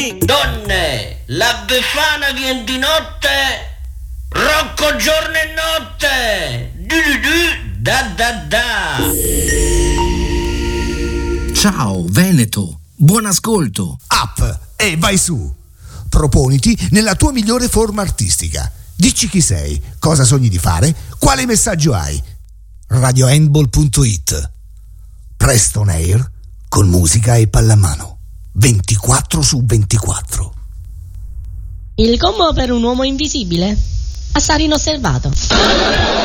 Donne, la Befana viene di notte, Rocco giorno e notte, da da da. Ciao Veneto, buon ascolto. Up e vai su. Proponiti nella tua migliore forma artistica. Dici chi sei, cosa sogni di fare, quale messaggio hai. radiohandball.it. Preston Air con musica e pallamano 24/24. Il combo per un uomo invisibile? Passare inosservato.